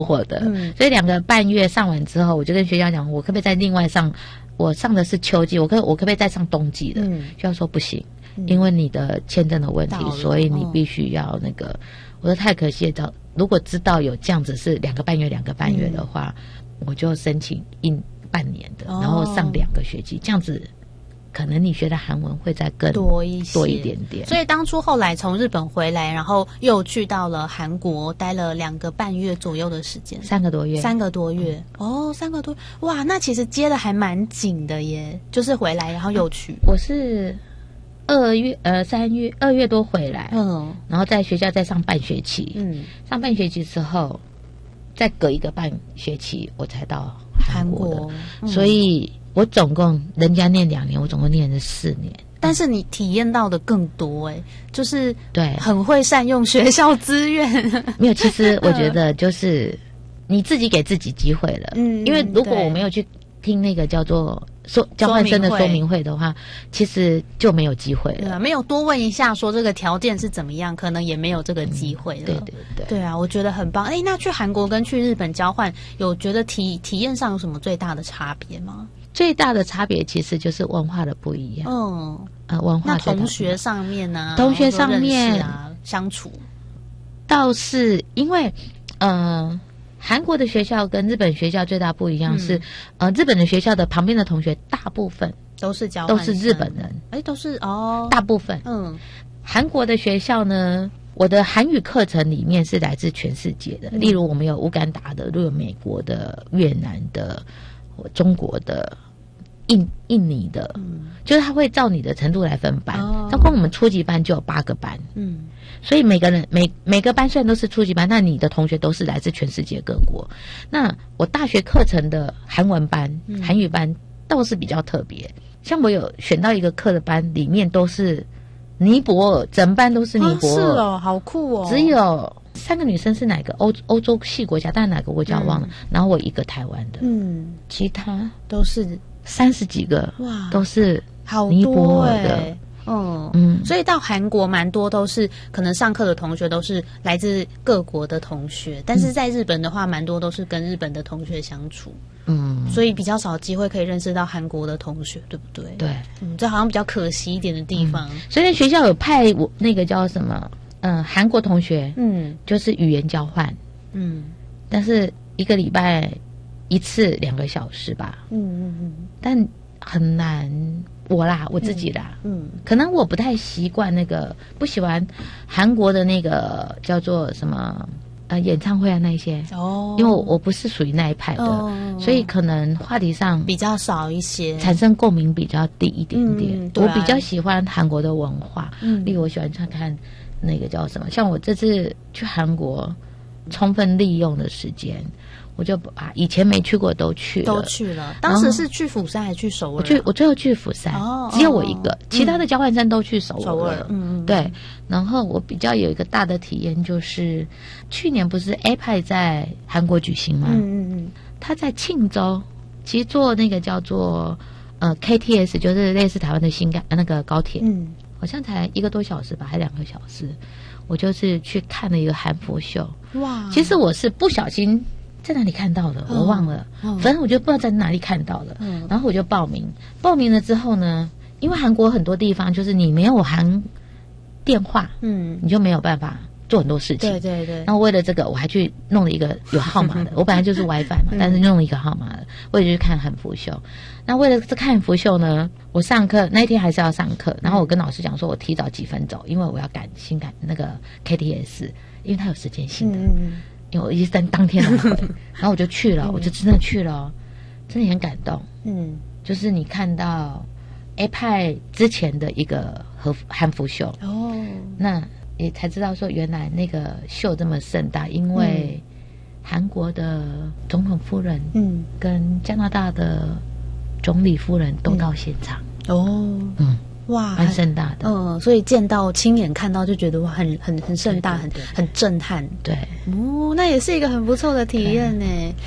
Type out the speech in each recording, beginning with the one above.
获的。所以2个半月上完之后，我就跟学校讲，我可不可以再另外上？我上的是秋季，我可不可以再上冬季的？学校说不行，因为你的签证的问题，所以你必须要那个。我说太可惜了，如果知道有这样子是2个半月的话，我就申请半年的，然后上2个学期，这样子。可能你学的韩文会再更多一点点， 所以当初后来从日本回来，然后又去到了韩国，待了2个半月左右的时间 ，3个多月 ，3个多月，3个多，哇，那其实接的还蛮紧的耶，就是回来然后又去。 我是2月多回来，然后在学校再上半学期，上半学期之后，再隔1个半学期我才到韩国的，所以。我总共人家念2年，我总共念了4年。 但是你体验到的更多就是对， 很会善用学校资源。 没有，其实我觉得就是你自己给自己机会了。因为如果我没有去听那个叫做交换生的说明会的话，其实就没有机会了。 没有多问一下说这个条件是怎么样，可能也没有这个机会了。对啊，我觉得很棒。那去韩国跟去日本交换，有觉得体验上有什么最大的差别吗？ 最大的差别其实就是文化的不一样。文化。 那同学上面呢？ 同学上面相处， 倒是因为韩国的学校跟日本学校最大不一样是，日本的学校的旁边的同学大部分都是交换生， 都是日本人， 都是大部分。韩国的学校呢，我的韩语课程里面是来自全世界的，例如我们有乌干达的，有美国的、越南的。中国的、印尼的，就是他会照你的程度来分班。包括我们初级班就有8个班，所以每个班虽然都是初级班，那你的同学都是来自全世界各国。那我大学课程的韩文班、韩语班倒是比较特别，像我有选到一个课的班，里面都是尼泊尔，整班都是尼泊尔， 是好酷只有3个女生是哪个欧洲系国家，但哪个国家忘了。然后我1个台湾的，其他都是 30几个， 哇， 都是尼泊尔的。 所以到韩国蛮多都是可能上课的同学都是来自各国的同学，但是在日本的话，蛮多都是跟日本的同学相处。所以比较少机会可以认识到韩国的同学，对不对？ 对， 这好像比较可惜一点的地方。 所以学校有派我那个叫什么？韩国同学，就是语言交换，但是1个礼拜1次2个小时吧，但很难，我自己啦，可能我不太习惯那个，不喜欢韩国的那个叫做什么演唱会啊那些，因为我不是属于那一派的，所以可能话题上比较少一些， 产生共鸣比较低一点点。我比较喜欢韩国的文化，例如我喜欢看那个叫什么，像我这次去韩国，充分利用的时间，我就把以前没去过都去了。 当时是去釜山还是去首尔？ 我最后去釜山，只有我1个，其他的交换生都去首尔。对。然后我比较有一个大的体验，就是去年不是 APEC 在韩国举行吗？他在庆州，其实坐那个叫做KTS， 就是类似台湾的那个高铁，好像才1个多小时吧，还2个小时。我就是去看了一个韩服秀。哇！其实我是不小心在哪里看到的，我忘了。反正我就不知道在哪里看到的。然后我就报名了之后呢，因为韩国很多地方就是你没有韩电话，你就没有办法做很多事情。 对。 然后为了这个，我还去弄了一个有号码的。我本来就是 WiFi 嘛，但是弄了一个号码的，为了去看韩服秀。那为了看韩服秀呢，我上课那一天还是要上课，然后我跟老师讲说，我提早几分走，因为我要赶那个 KTS， 因为它有时间性的。因为我一当天来回，然后我就去了，我就真的去了，真的很感动。就是你看到 APEC 之前的一个韩服秀，那也才知道说原来那个秀这么盛大，因为韩国的总统夫人，跟加拿大的总理夫人都到现场。哇，蛮盛大的。 所以亲眼看到就觉得哇，很盛大，很震撼。 对， 那也是一个很不错的体验呢。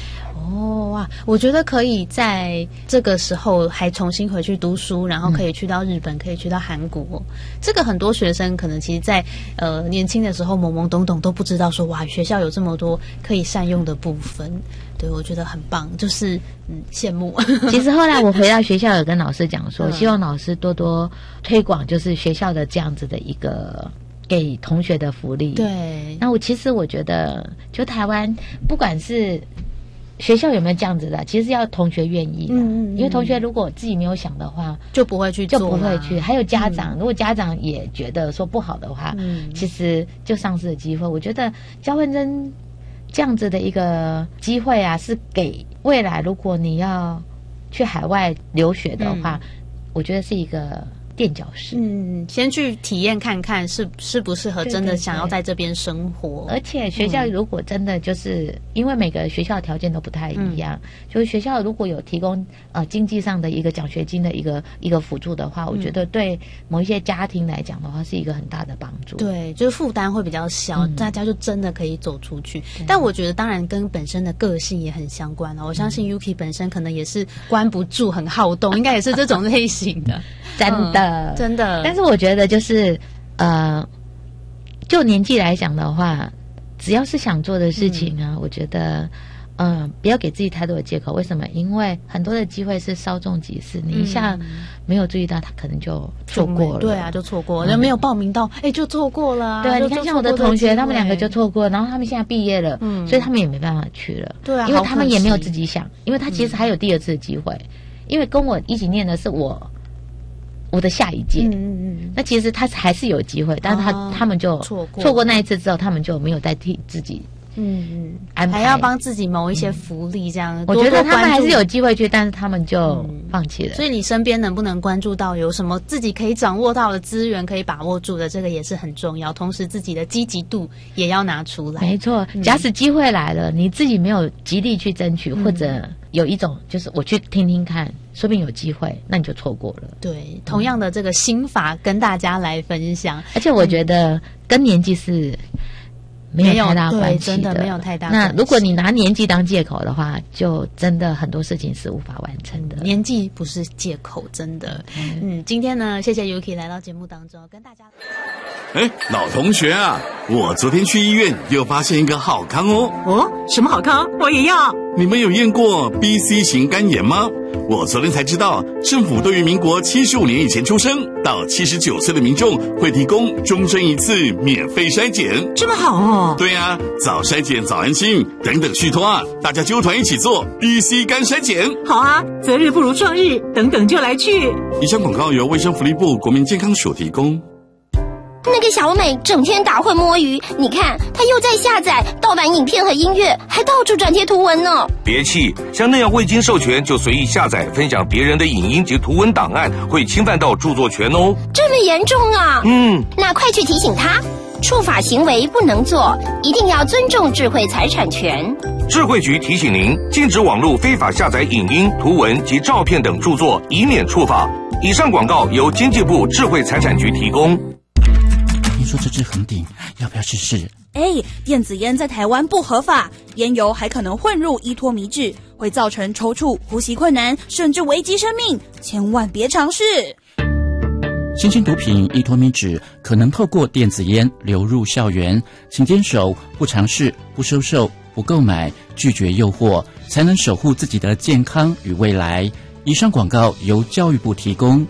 哇，我觉得可以在这个时候还重新回去读书，然后可以去到日本，可以去到韩国。这个很多学生可能其实在年轻的时候懵懵懂懂都不知道说，哇，学校有这么多可以善用的部分。对，我觉得很棒，就是羡慕。 其实后来我回到学校，有跟老师讲说，希望老师多多推广，就是学校的这样子的一个给同学的福利。 对， 那我觉得，就台湾不管是学校有没有这样子的，其实要同学愿意的，因为同学如果自己没有想的话， 就不会去做， 就不会去。还有家长，如果家长也觉得说不好的话，其实就丧失了机会。我觉得交换生这样子的一个机会啊，是给未来如果你要去海外留学的话，我觉得是一个垫脚石。 先去体验看看适不适合真的想要在这边生活。 而且学校如果真的就是因为每个学校条件都不太一样，就是学校如果有提供经济上的一个奖学金的一个辅助的话，我觉得对某一些家庭来讲的话是一个很大的帮助。 对，就是负担会比较小，大家就真的可以走出去。但我觉得当然跟本身的个性也很相关我相信 Yuki 本身可能也是关不住，很好动，应该也是这种类型的。 真的， 真的。 但是我觉得就是就年纪来讲的话，只要是想做的事情啊，我觉得不要给自己太多的借口。为什么？因为很多的机会是稍纵即逝，你一下没有注意到，他可能就错过了。 对啊，就错过了，就没有报名到，就错过了啊。 对，你看像我的同学，他们2个就错过，然后他们现在毕业了，所以他们也没办法去了。 对啊， 因为他们也没有自己想，因为他其实还有第2次的机会，因为跟我一起念的是我的下一届，那其实他还是有机会，但是他们就错过那一次之后，他们就没有再替自己安排， 还要帮自己谋一些福利，这样。 我觉得他们还是有机会去，但是他们就放弃了。 所以你身边能不能关注到有什么自己可以掌握到的资源，可以把握住的，这个也是很重要。同时自己的积极度也要拿出来。 没错，假使机会来了，你自己没有极力去争取，或者有一种就是我去听听看，说不定有机会，那你就错过了。 对，同样的这个心法跟大家来分享。 而且我觉得跟年纪是没有太大关系的， 真的没有太大关系。 那如果你拿年纪当借口的话，就真的很多事情是无法完成的。 年纪不是借口，真的。今天呢，谢谢 Yuki 来到节目当中，跟大家。 老同学啊，我昨天去医院又发现一个好康哦。 什么好康？我也要。 你们有验过 BC 型肝炎吗？我昨天才知道，政府对于民国75年以前出生到79岁的民众会提供终身1次免费筛检。 这么好哦。 对啊，早筛检早安心，等等续托啊，大家揪团一起做 BC 肝筛检。 好啊，择日不如撞日，等等就来去。 以上广告由卫生福利部国民健康署提供。 那个小美整天打混摸鱼，你看她又在下载盗版影片和音乐，还到处转贴图文呢。 别气，像那样未经授权就随意下载分享别人的影音及图文档案，会侵犯到著作权哦。 这么严重啊？那快去提醒她，触法行为不能做，一定要尊重智慧财产权。 智慧局提醒您，禁止网络非法下载影音、图文及照片等著作，以免触法。以上广告由经济部智慧财产局提供。 听说这支恒鼎，要不要试试？ 电子烟在台湾不合法，烟油还可能混入依托醚质，会造成抽搐、呼吸困难，甚至危及生命，千万别尝试。 新兴毒品依托醚质可能透过电子烟流入校园，请坚守不尝试、不收受、不购买、拒绝诱惑，才能守护自己的健康与未来。以上广告由教育部提供。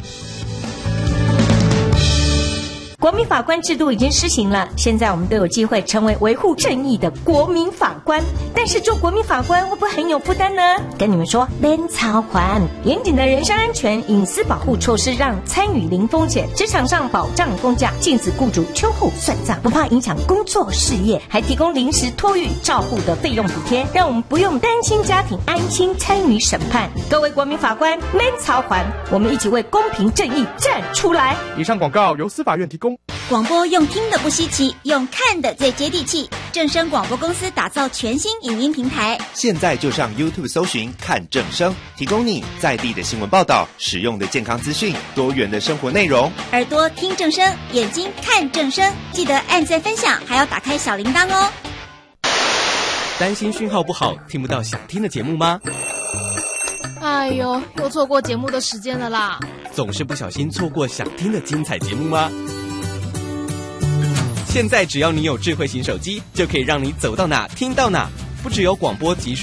国民法官制度已经施行了，现在我们都有机会成为维护正义的国民法官。但是做国民法官会不会很有负担呢？跟你们说，免操还严谨的人身安全、隐私保护措施，让参与零风险，职场上保障公假，禁止雇主秋后算账，不怕影响工作事业，还提供临时托育照护的费用补贴，让我们不用担心家庭，安心参与审判。各位国民法官，免操还，我们一起为公平正义站出来。 以上广告由司法院提供。 广播用听的不稀奇，用看的最接地气。正声广播公司打造全新影音平台， 现在就上 YouTube 搜寻看正声，提供你在地的新闻报道、实用的健康资讯、多元的生活内容。 耳朵听正声，眼睛看正声，记得按赞分享，还要打开小铃铛哦。 担心讯号不好听不到想听的节目吗？ 哎呦，又错过节目的时间了啦！ 总是不小心错过想听的精彩节目吗？现在只要你有智慧型手机，就可以让你走到哪听到哪，不只有广播及